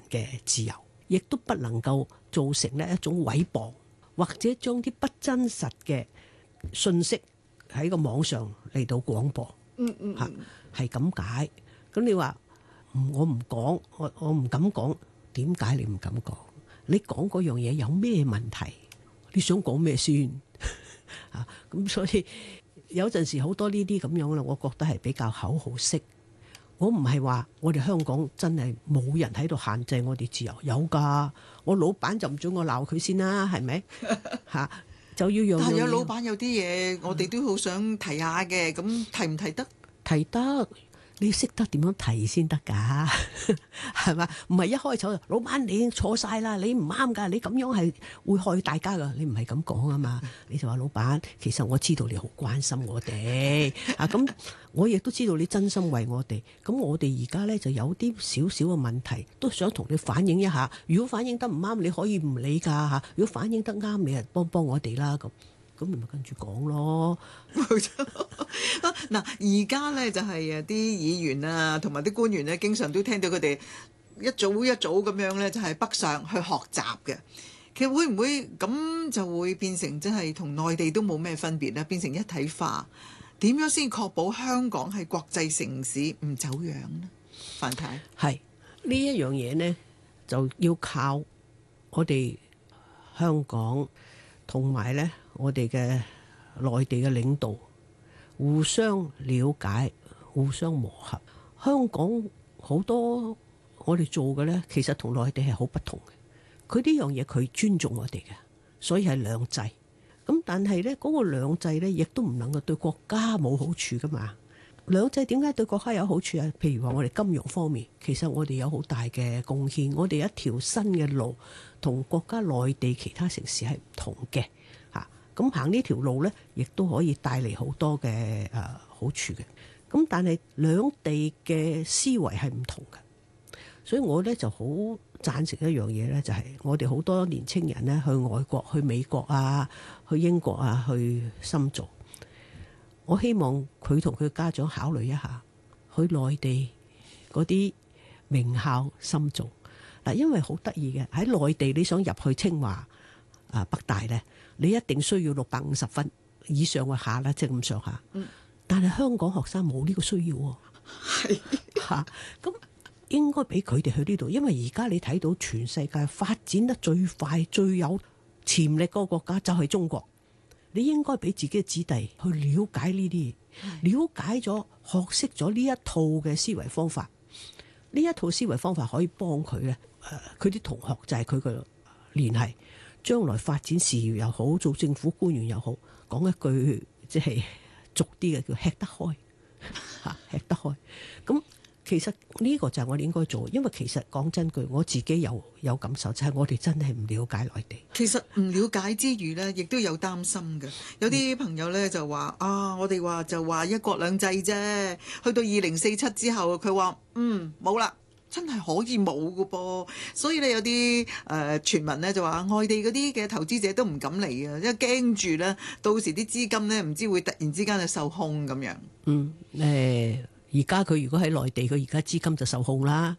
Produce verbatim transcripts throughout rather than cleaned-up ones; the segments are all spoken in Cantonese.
嘅自由，亦都不能夠造成呢一種毀謗，或者將啲不真實嘅信息喺個網上嚟到廣播。 嗯嗯， 嚇係咁解。咁你話我唔講，我我唔敢講，點解你唔敢講？你講嗰樣嘢有咩問題？你想講咩先？啊，咁所以有陣時好多呢啲咁樣啦，我覺得係比較口號式。我唔係話我哋香港真係冇人喺度限制我哋自由，有㗎。我老闆就唔准我鬧佢先啦，係咪？嚇就要讓。 但係有老闆有啲嘢，我哋都好想提下嘅，咁提唔提得？ 提得。你識得點樣提先得㗎，係嘛？唔係一開頭老闆你錯晒啦，你唔啱㗎，你咁樣係會害大家㗎。你唔係咁講啊嘛，你就話老闆，其實我知道你好關心我哋啊，咁我亦都知道你真心為我哋。咁我哋而家咧就有啲少少嘅問題，都想同你反映一下。如果反映得唔啱，你可以唔理㗎嚇；如果反映得啱，你係幫幫我哋啦咁。咁你咪跟住講咯。 嗱，而家咧就係誒啲議員啊，同埋啲官員咧，經常都聽到佢哋一組一組咁樣咧，就係北上去學習嘅。其實會唔會咁就會變成即係同內地都冇咩分別咧？變成一體化，點樣先確保香港係國際城市唔走樣呢？范太係呢一樣嘢呢，就要靠我哋香港同埋咧。我哋嘅內地嘅領導互相了解、互相磨合。香港好多我哋做嘅呢，其實同內地係好不同嘅。佢呢樣嘢佢尊重我哋嘅，所以係兩制。咁但係呢，嗰個兩制呢，亦都唔能夠對國家冇好處噶嘛。兩制點解對國家有好處啊？譬如話我哋金融方面，其實我哋有好大嘅貢獻。我哋一條新嘅路，同國家內地其他城市係唔同嘅。咁行呢條路呢，亦都可以帶嚟好多嘅誒好處嘅。咁但係兩地嘅思維係唔同嘅，所以我呢就好贊成一樣嘢呢，就係我哋好多年青人呢去外國、去美國啊、去英國啊去深造。我希望佢同佢家長考慮一下，去內地嗰啲名校深造嗱，因為好得意嘅喺內地，你想入去清華啊、北大呢。你一定需要六百五十分以上嘅下啦，即係咁上下。嗯。但係香港學生冇呢個需要喎。係嚇，咁應該俾佢哋去呢度，因為而家你睇到全世界發展得最快、最有潛力嗰個國家就係中國。你應該俾自己嘅子弟去了解呢啲，了解咗、學識咗呢一套嘅思維方法。呢一套思維方法可以幫佢咧，誒，佢啲同學就係佢嘅聯繫。將來發展事業又好，做政府官員又好，講一句即係俗啲嘅叫吃得開嚇，吃得開。咁其實呢個就係我哋應該做，因為其實講真句，我自己有有感受，就係我哋真係唔了解內地。 其實唔了解之餘呢，亦都有擔心嘅。有啲朋友呢就話啊，我哋話就話一國兩制啫，去到二零四七之後，佢話嗯冇啦。真係可以冇㗎噃，所以咧有啲誒、呃、傳聞咧就話外地嗰啲嘅投資者都唔敢嚟啊，因為驚住咧到時啲資金咧唔知會突然之間就受控咁樣。嗯誒，而家佢如果喺內地，佢而家資金就受控啦。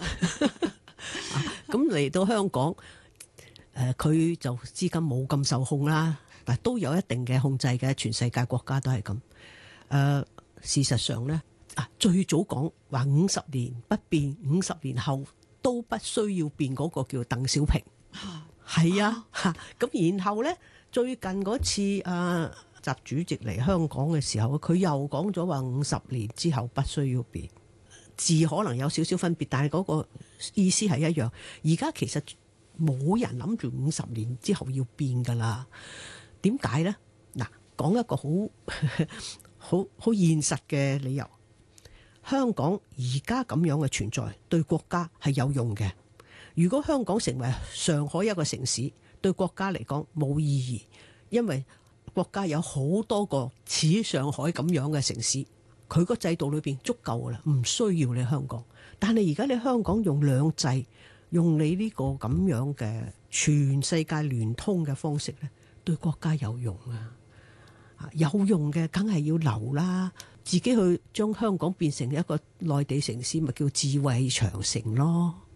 咁嚟到香港，誒、呃、佢就資金冇咁受控啦，但都有一定嘅控制嘅，全世界國家都係咁。誒、呃，事實上咧。啊！最早講話五十年不變，五十年後都不需要變嗰個叫鄧小平，係啊嚇。咁、啊、然後咧，最近嗰次啊，習主席嚟香港嘅時候，佢又講咗話五十年之後不需要變，字可能有少少分別，但係嗰個意思係一樣。而家其實冇人諗住五十年之後要變㗎啦。點解咧？嗱，講一個好好好現實嘅理由。香港而家咁樣嘅存在對國家係有用嘅。如果香港成為上海一個城市，對國家嚟講冇意義，因為國家有好多個似上海咁樣嘅城市，佢個制度裏邊足夠噶啦，唔需要你香港。但係而家你香港用兩制，用你呢個咁樣嘅全世界聯通嘅方式咧，對國家有用啊！有用嘅梗係要留啦。自己去將香港變成一個內地城市，咪叫智慧長城咯。